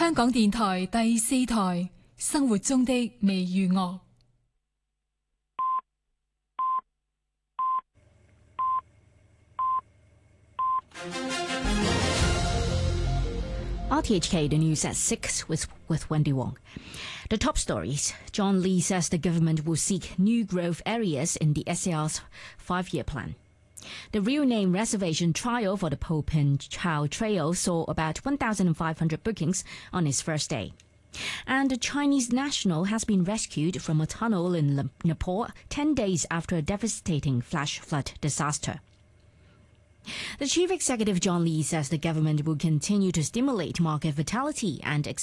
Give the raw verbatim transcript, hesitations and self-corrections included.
香港電台第四台，生活中的微娛樂。 R T H K, the news at six with, with Wendy Wong. The top stories. John Lee says the government will seek new growth areas in the S A R's five-year plan. The real name reservation trial for the Po Pin Chau Trail saw about one thousand five hundred bookings on its first day. And a Chinese national has been rescued from a tunnel in Nepal ten days after a devastating flash flood disaster. The chief executive, John Lee, says the government will continue to stimulate market vitality and